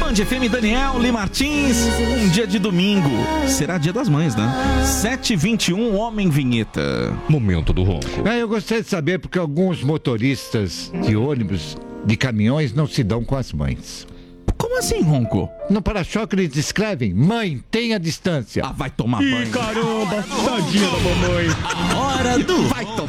Band FM, Daniel Lee Martins. Um dia de domingo. Será dia das mães, né? 7h21, Homem Vinheta. Momento do ronco. Eu gostaria de saber porque alguns motoristas de ônibus, de caminhões, não se dão com as mães. Como assim, Ronco? No para-choque eles escrevem: mãe, tenha distância. Vai tomar banho. Caramba, tadinha da mamãe. A hora do vai tomar